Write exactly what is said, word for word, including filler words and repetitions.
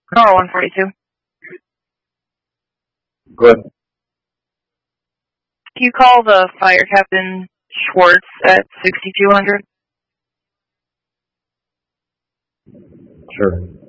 Car one forty-two. Good. Can you call the fire captain Schwartz at sixty-two hundred? Sure.